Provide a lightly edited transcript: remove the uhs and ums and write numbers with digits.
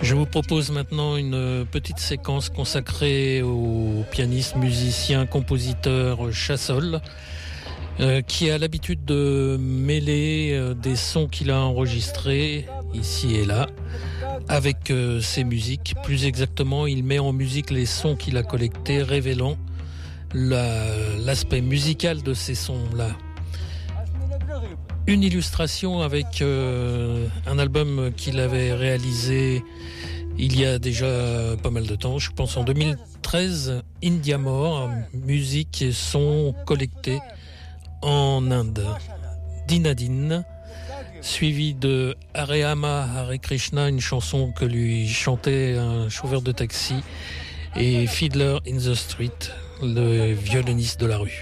Je vous propose maintenant une petite séquence consacrée au pianiste, musicien, compositeur Chassol, qui a l'habitude de mêler des sons qu'il a enregistrés ici et là avec ses musiques. Plus exactement, il met en musique les sons qu'il a collectés, révélant l'aspect musical de ces sons-là. Une illustration avec un album qu'il avait réalisé il y a déjà pas mal de temps, je pense en 2013, Indiamore, musique et sons collectés en Inde. Dinadine, suivi de Harehama Hare Krishna, une chanson que lui chantait un chauffeur de taxi, et Fiddler in the Street, le violoniste de la rue.